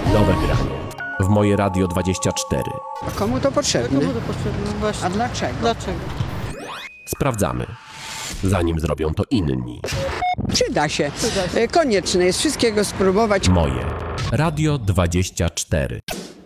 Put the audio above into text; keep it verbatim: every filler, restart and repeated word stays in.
Nowe granie. W moje Radio dwadzieścia cztery. A komu to potrzebne? Komu to potrzebne? Właśnie. A dlaczego? Dlaczego? Sprawdzamy, zanim zrobią to inni. Przyda się. Przyda się. E, Konieczne jest wszystkiego spróbować. Moje Radio dwadzieścia cztery.